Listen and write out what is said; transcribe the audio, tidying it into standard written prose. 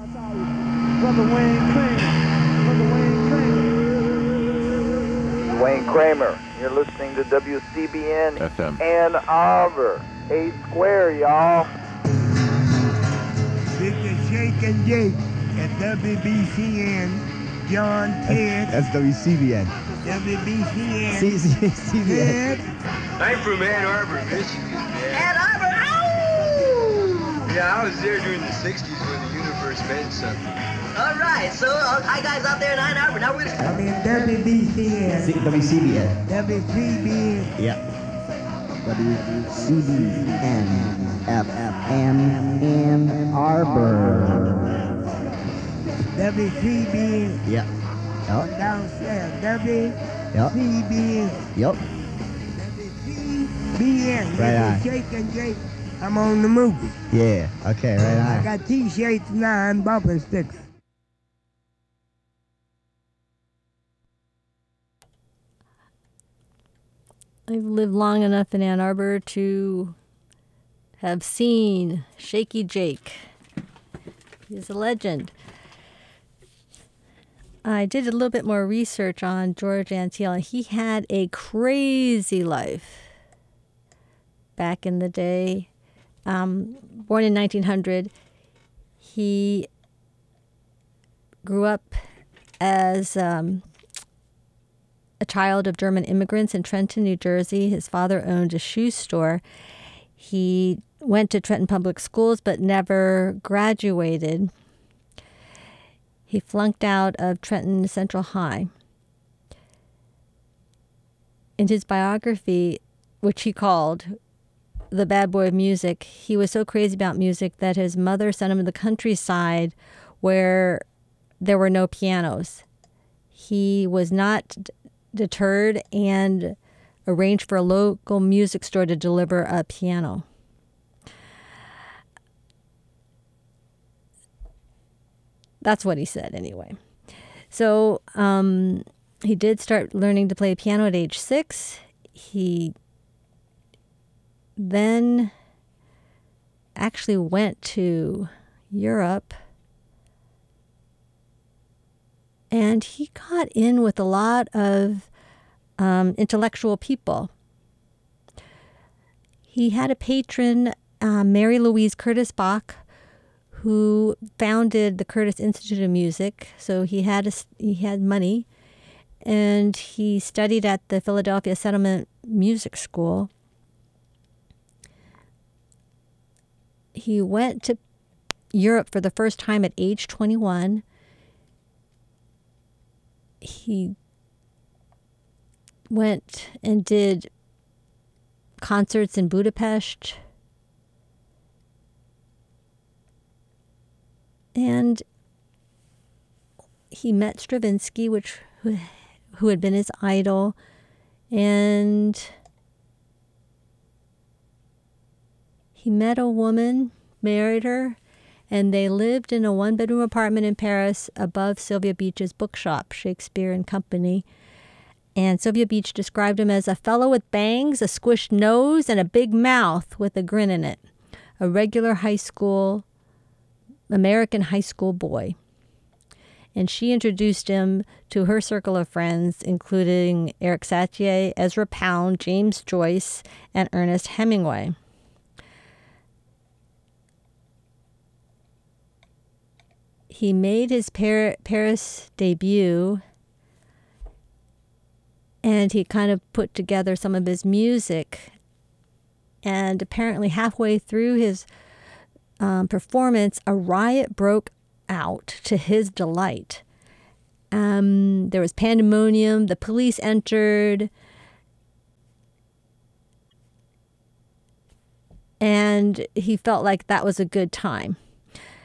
Brother Wayne Kramer. Brother Wayne Kramer. Wayne Kramer. You're listening to WCBN FM. Ann Arbor. A square, y'all. This is Shake and Jake at WBCN. John Ted. That's WCBN. WBCN. CBN. I'm from Ann Arbor, Michigan, man. Ann Arbor, ow! Yeah, I was there during the 60s when the universe meant something. All right, so hi guys out there in Ann Arbor. Now we're gonna... I mean WBCN. WCBN. WCBN. Yeah. WCBN FM Ann Arbor. WCBN. Yeah. Yup. Downstairs. WCBN. Yup. WCBN. Right on. This is Shake and Jake. I'm on the move. Yeah. Okay, right I on. got t-shirts now and bumper sticks. I've lived long enough in Ann Arbor to have seen Shaky Jake. He's a legend. I did a little bit more research on George Antheil, and he had a crazy life back in the day. Born in 1900, he grew up as a child of German immigrants in Trenton, New Jersey. His father owned a shoe store. He went to Trenton Public Schools but never graduated. He flunked out of Trenton Central High. In his biography, which he called The Bad Boy of Music, he was so crazy about music that his mother sent him to the countryside where there were no pianos. He was not deterred and arranged for a local music store to deliver a piano. That's what he said anyway. So he did start learning to play piano at age 6. He then actually went to Europe, and he got in with a lot of intellectual people. He had a patron, Mary Louise Curtis Bach, who founded the Curtis Institute of Music. So he had money, and he studied at the Philadelphia Settlement Music School. He went to Europe for the first time at age 21. He went and did concerts in Budapest. And he met Stravinsky, who had been his idol, and he met a woman, married her, and they lived in a one-bedroom apartment in Paris above Sylvia Beach's bookshop, Shakespeare and Company. And Sylvia Beach described him as a fellow with bangs, a squished nose, and a big mouth with a grin in it. A regular American high school boy. And she introduced him to her circle of friends, including Eric Satie, Ezra Pound, James Joyce, and Ernest Hemingway. He made his Paris debut, and he kind of put together some of his music. And apparently halfway through his performance, a riot broke out to his delight. There was pandemonium. The police entered. And he felt like that was a good time.